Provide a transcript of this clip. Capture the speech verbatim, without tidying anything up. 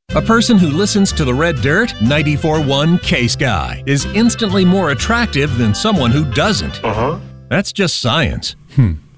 A person who listens to the Red Dirt ninety-four point one K-Sky is instantly more attractive than someone who doesn't. Uh-huh. That's just science. Hmm.